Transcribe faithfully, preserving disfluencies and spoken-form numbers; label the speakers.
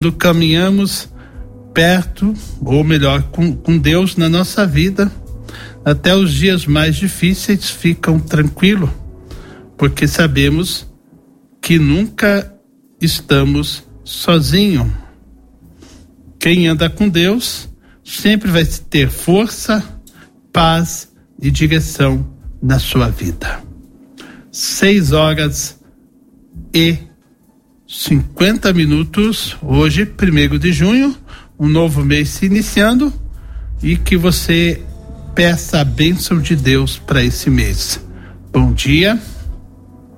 Speaker 1: caminhamos perto, ou melhor, com, com Deus na nossa vida, até os dias mais difíceis ficam tranquilos, porque sabemos que nunca estamos sozinhos. Quem anda com Deus sempre vai ter força, paz e direção na sua vida. Seis horas e cinquenta minutos, hoje, primeiro de junho, um novo mês se iniciando, e que você peça a bênção de Deus para esse mês. Bom dia.